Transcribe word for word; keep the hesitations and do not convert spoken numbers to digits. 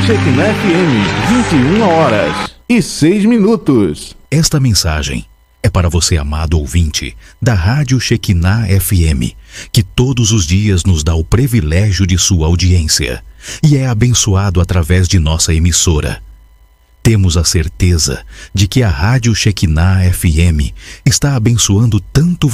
Shekinah F M, vinte e uma horas e seis minutos. Esta mensagem é para você, amado ouvinte da Rádio Shekinah F M, que todos os dias nos dá o privilégio de sua audiência e é abençoado através de nossa emissora. Temos a certeza de que a Rádio Shekinah F M está abençoando tanto